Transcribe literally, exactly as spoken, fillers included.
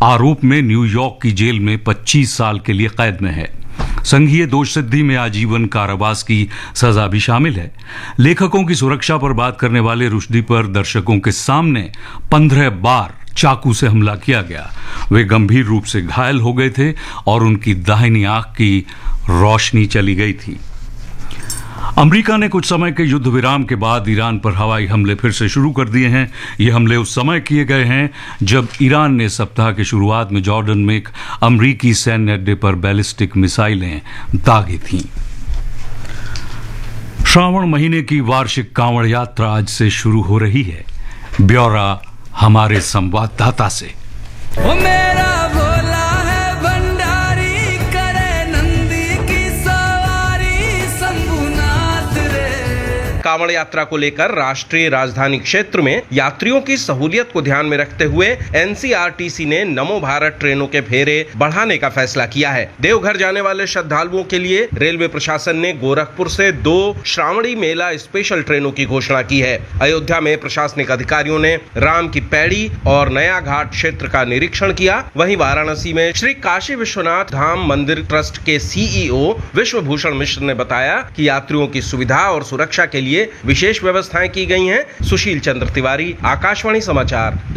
आरोप में न्यूयॉर्क की जेल में पच्चीस साल के लिए कैद में है। संघीय दोष सिद्धि में आजीवन कारावास की सजा भी शामिल है। लेखकों की सुरक्षा पर बात करने वाले रुश्दी पर दर्शकों के सामने पंद्रह बार चाकू से हमला किया गया। वे गंभीर रूप से घायल हो गए थे और उनकी दाहिनी आंख की रोशनी चली गई थी। अमेरिका ने कुछ समय के युद्ध विराम के बाद ईरान पर हवाई हमले फिर से शुरू कर दिए हैं। ये हमले उस समय किए गए हैं जब ईरान ने सप्ताह की शुरुआत में जॉर्डन में एक अमेरिकी सैन्य अड्डे पर बैलिस्टिक मिसाइलें दागी थीं। श्रावण महीने की वार्षिक कांवड़ यात्रा आज से शुरू हो रही है। ब्यौरा हमारे संवाददाता से। वो मेरा भोला है भंडारी, करे नंदी की सवारी, शंभुनाथ रे। कांवड़ यात्रा को लेकर राष्ट्रीय राजधानी क्षेत्र में यात्रियों की सहूलियत को ध्यान में रखते हुए एनसीआरटीसी ने नमो भारत ट्रेनों के फेरे बढ़ाने का फैसला किया है। देवघर जाने वाले श्रद्धालुओं के लिए रेलवे प्रशासन ने गोरखपुर से दो श्रावणी मेला स्पेशल ट्रेनों की घोषणा की है। अयोध्या में प्रशासनिक अधिकारियों ने राम की पैड़ी और नया घाट क्षेत्र का निरीक्षण किया। वहीं वाराणसी में श्री काशी विश्वनाथ धाम मंदिर ट्रस्ट के सीईओ विश्वभूषण मिश्र ने बताया कि यात्रियों की सुविधा और सुरक्षा के लिए विशेष व्यवस्थाएं की गई हैं। सुशील चंद्र तिवारी, आकाशवाणी समाचार।